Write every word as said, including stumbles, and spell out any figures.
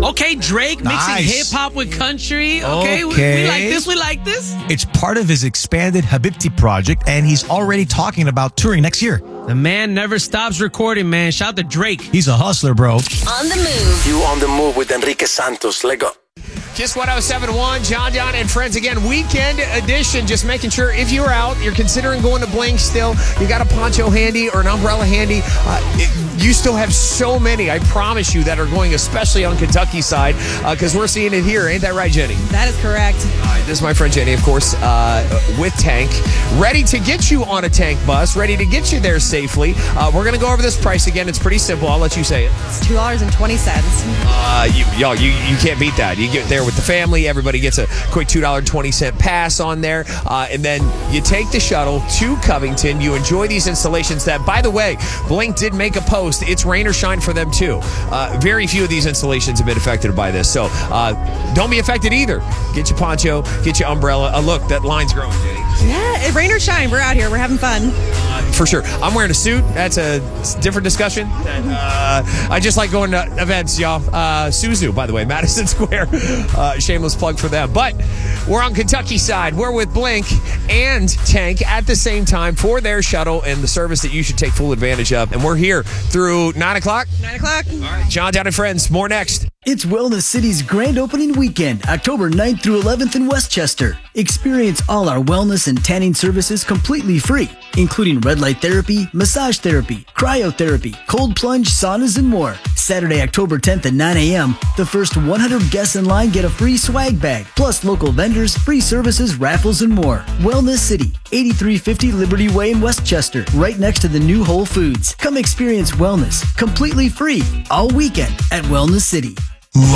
Okay, Drake mixing Nice. hip-hop with country. Okay, we- Okay. We, like this, we like this. It's part of his expanded Habibti project, and he's already talking about touring next year. The man never stops recording, man. Shout out to Drake. He's a hustler, bro. On the move. You on the move with Enrique Santos. Let go. Kiss one oh seven point one, John John and friends again, weekend edition. Just making sure if you're out, you're considering going to Blink still, you got a poncho handy or an umbrella handy. Uh, it, you still have so many, I promise you, that are going, especially on Kentucky side, because uh, we're seeing it here. Ain't that right, Jenny? That is correct. All right, this is my friend Jenny, of course, uh, with Tank, ready to get you on a Tank bus, ready to get you there safely. Uh, we're going to go over this price again. It's pretty simple. I'll let you say it. It's two dollars and twenty cents. Uh, you, y'all, you, you can't beat that. You get there with the family. Everybody gets a quick two dollars and twenty cents pass on there. Uh, and then you take the shuttle to Covington. You enjoy these installations that, by the way, Blink did make a post. It's rain or shine for them, too. Uh, very few of these installations have been affected by this. So uh, don't be affected either. Get your poncho, get your umbrella. Uh, look, that line's growing, Jenny. Yeah, rain or shine, we're out here. We're having fun. Uh, for sure. I'm wearing a suit. That's a different discussion. Uh, I just like going to events, y'all. Uh, Suzu, by the way, Madison Square. Uh, shameless plug for them. But we're on Kentucky side. We're with Blink and Tank at the same time for their shuttle and the service that you should take full advantage of. And we're here through nine o'clock. Nine o'clock. All right, John Down and Friends. More next. It's Wellness City's grand opening weekend, October ninth through eleventh in Westchester. Experience all our wellness and tanning services completely free, including red light therapy, massage therapy, cryotherapy, cold plunge, saunas, and more. Saturday, October tenth at nine a.m., the first one hundred guests in line get a free swag bag, plus local vendors, free services, raffles, and more. Wellness City, eighty-three fifty Liberty Way in Westchester, right next to the new Whole Foods. Come experience wellness completely free all weekend at Wellness City.